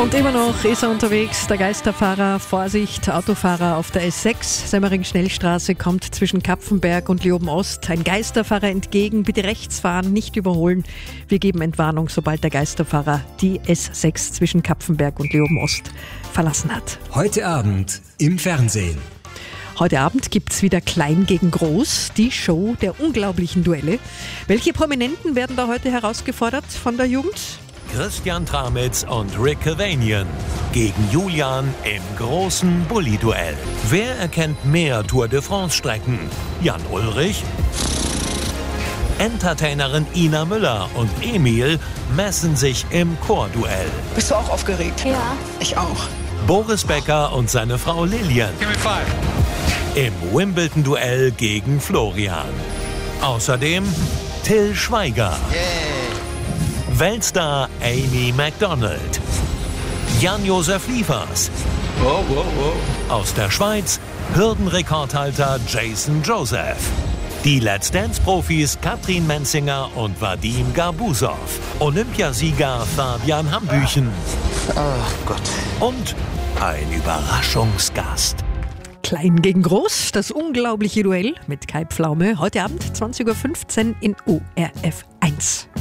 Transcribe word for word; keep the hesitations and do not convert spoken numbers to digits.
Und immer noch ist er unterwegs, der Geisterfahrer. Vorsicht, Autofahrer auf der S sechs, Semmering-Schnellstraße, kommt zwischen Kapfenberg und Leoben-Ost ein Geisterfahrer entgegen. Bitte rechts fahren, nicht überholen. Wir geben Entwarnung, sobald der Geisterfahrer die S sechs zwischen Kapfenberg und Leoben-Ost verlassen hat. Heute Abend im Fernsehen. Heute Abend gibt's wieder Klein gegen Groß, die Show der unglaublichen Duelle. Welche Prominenten werden da heute herausgefordert von der Jugend? Christian Tramitz und Rick Cavanian gegen Julian im großen Bulli-Duell. Wer erkennt mehr Tour de France-Strecken? Jan Ulrich? Entertainerin Ina Müller und Emil messen sich im Chorduell. Bist du auch aufgeregt? Ja. Ich auch. Boris Becker und seine Frau Lilian. Give me five. Im Wimbledon-Duell gegen Florian. Außerdem Till Schweiger. Yeah. Weltstar Amy Macdonald. Jan-Josef Liefers. Wow, wow, wow. Aus der Schweiz Hürdenrekordhalter Jason Joseph. Die Let's Dance-Profis Katrin Menzinger und Vadim Garbusov. Olympiasieger Fabian Hambüchen. Oh Gott. Und ein Überraschungsgast. Klein gegen Groß, das unglaubliche Duell mit Kai Pflaume. Heute Abend zwanzig Uhr fünfzehn in O R F eins.